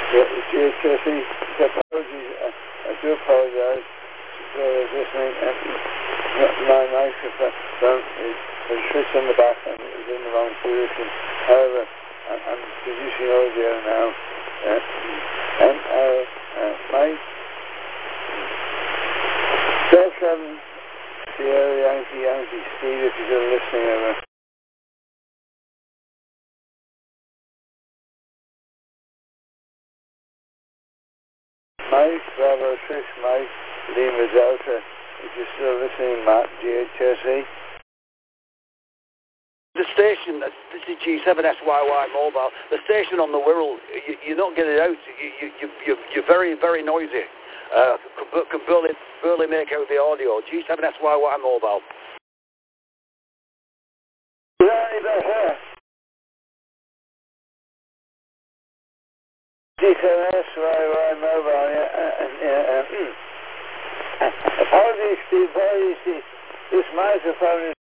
GHSE, apologies. I do apologise for listening. My microphone is switched on the back and is in the wrong position. However, I'm producing audio now. Mike, Delta 7, Sierra Yankee, Steve, if you're listening over. Mike, Bravo 6, Mike, Lima Delta, if you're still listening, Matt, GHSE. The station, this is G7SYY Mobile, the station on the Wirral, you don't get it out, you're very, very noisy. Can barely make out the audio. G7SYY Mobile. Is that any better? G7SYY Mobile, yeah. Apologies, Steve, this microphone is